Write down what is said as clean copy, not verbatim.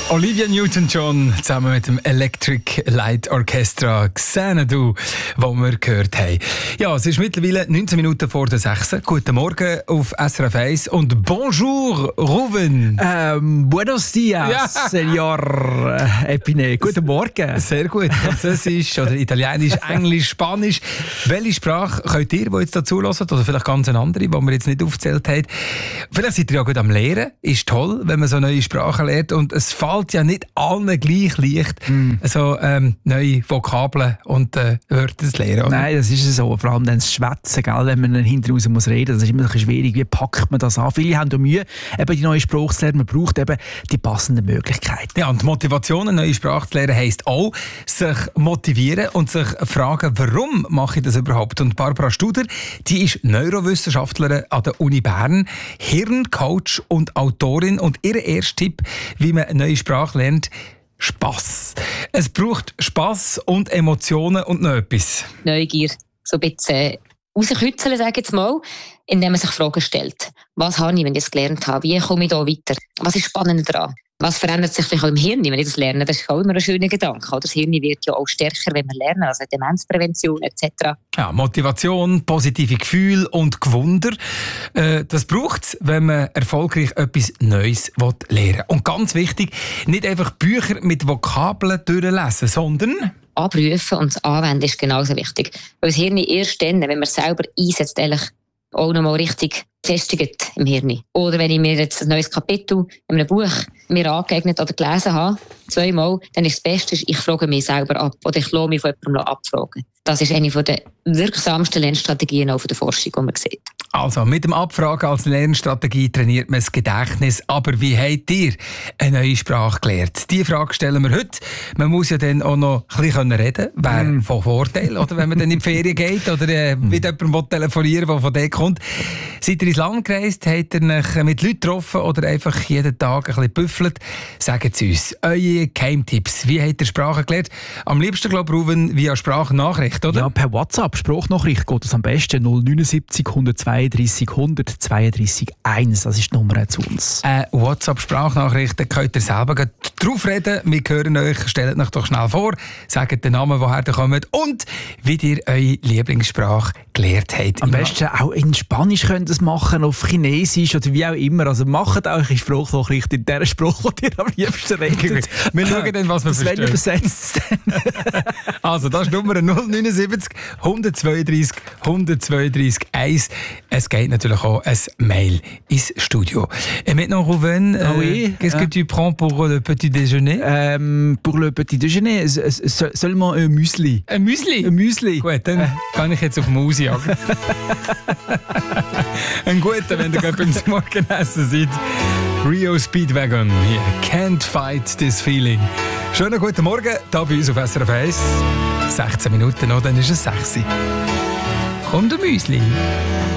Olivia Newton-John zusammen mit dem Electric Light Orchestra «Xanadu», das wir gehört haben. Ja, es ist mittlerweile 19 Minuten vor der 6. Guten Morgen auf SRF 1 und bonjour, Ruben. Buenos dias, Senor Epine. Guten Morgen. Sehr gut. Französisch oder Italienisch, Englisch, Spanisch. Welche Sprache könnt ihr, die jetzt dazu hören, oder vielleicht ganz eine andere, die wir jetzt nicht aufgezählt haben? Vielleicht seid ihr ja gut am Lehren. Ist toll, wenn man so neue Sprachen lernt. Und es fällt ja nicht allen gleich leicht, so neue Vokabeln und Wörter zu lernen. Oder? Nein, das ist so. Vor allem dann das Schwätzen, wenn man hinten raus muss reden. Das ist immer ein bisschen schwierig. Wie packt man das an? Viele haben da Mühe, eben die neue Sprache zu lernen. Man braucht eben die passenden Möglichkeiten. Ja, und Motivation, eine neue Sprache zu lernen, heisst auch, sich motivieren und sich fragen, warum mache ich das überhaupt? Und Barbara Studer, die ist Neurowissenschaftlerin an der Uni Bern, Hirncoach und Autorin. Und ihr erster Tipp, wie man eine neue Sprache lernt: Spass. Es braucht Spass und Emotionen und noch etwas. Neugier, so ein bisschen rauskitzeln, sage ich jetzt mal, indem man sich Fragen stellt. Was habe ich, wenn ich es gelernt habe? Wie komme ich da weiter? Was ist spannend daran? Was verändert sich vielleicht auch im Hirn, wenn ich das lerne? Das ist auch immer ein schöner Gedanke. Das Hirn wird ja auch stärker, wenn wir lernen, also Demenzprävention etc. Ja, Motivation, positive Gefühle und Gewunder. Das braucht es, wenn man erfolgreich etwas Neues lernen will. Und ganz wichtig, nicht einfach Bücher mit Vokabeln durchlesen, sondern Abrufen und das Anwenden ist genauso wichtig. Weil das Hirn erst dann, wenn man es selber einsetzt, ehrlich auch nochmal richtig festigt im Hirn. Oder wenn ich mir jetzt ein neues Kapitel in einem Buch mir angeeignet oder gelesen habe, 2-mal, dann ist das Beste, ich frage mich selber ab oder ich lasse mich von jemandem abfragen. Das ist eine der wirksamsten Lernstrategien auch von der Forschung, die man sieht. Also, mit dem Abfragen als Lernstrategie trainiert man das Gedächtnis. Aber wie habt ihr eine neue Sprache gelernt? Diese Frage stellen wir heute. Man muss ja dann auch noch ein bisschen reden. Wäre von Vorteil, oder wenn man dann in die Ferien geht oder mit jemandem telefonieren will, der von dort kommt. Seid ihr ins Land gereist? Habt ihr euch mit Leuten getroffen oder einfach jeden Tag ein bisschen büffelt? Sagt es uns. Eure Geheimtipps. Wie habt ihr Sprache gelernt? Am liebsten, glaube ich, Ruben, via Sprachnachricht, oder? Ja, per WhatsApp. Sprachnachricht geht es am besten. 079 132 132 1. Das ist die Nummer zu uns. WhatsApp-Sprachnachricht, da könnt ihr selber drauf reden. Wir hören euch. Stellt euch doch schnell vor. Sagt den Namen, woher ihr kommt und wie ihr eure Lieblingssprache gelernt habt. Am besten auch in Spanisch könnt ihr es machen, auf Chinesisch oder wie auch immer. Also macht auch eure Sprachnachricht in der Sprache, die ihr am liebsten redet. Wir schauen dann, was wir verstehen. Übersetzt. Also, das ist Nummer 079 132 132 1. Es geht natürlich auch ein Mail ins Studio. Et maintenant, Ruben, qu'est-ce que tu prends pour le petit déjeuner? Pour le petit déjeuner, seulement un Müsli. Ein Müsli? Ein Müsli. Gut, dann kann ich jetzt auf Maus jagen. Ein guter, wenn ihr gerade beim Morgenessen seid. Rio Speedwagon, hier. Can't fight this feeling. Schönen guten Morgen, hier bei uns auf SRF 1. 16 Minuten noch, dann ist es 6 Uhr. Kommt ein Müsli.